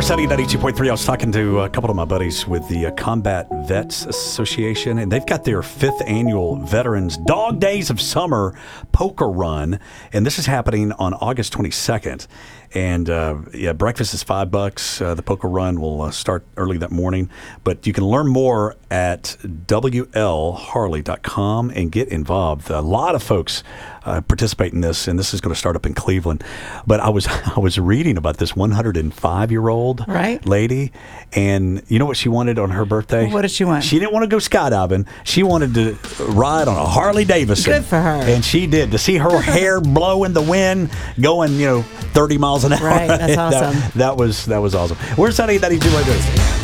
Super Sunny 92.3. I was talking to a couple of my buddies with the Combat Vets Association, and they've got their 5th annual Veterans Dog Days of Summer Poker Run, and this is happening on August 22nd. And breakfast is $5. The poker run will start early that morning, but you can learn more at WLHarley.com and get involved. A lot of folks participate in this, and this is going to start up in Cleveland. But I was reading about this 105-year-old lady, and you know what she wanted on her birthday? What did she want? She didn't want to go skydiving. She wanted to ride on a Harley Davidson. Good for her. And she did. To see her hair blow in the wind, going 30 miles an hour. Right, that's awesome. That was awesome. Where's Sunny 92.3?